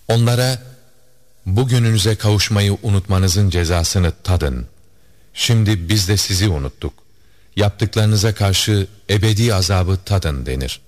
Onlara, bugününüze kavuşmayı unutmanızın cezasını tadın. Şimdi biz de sizi unuttuk. Yaptıklarınıza karşı ebedi azabı tadın denir.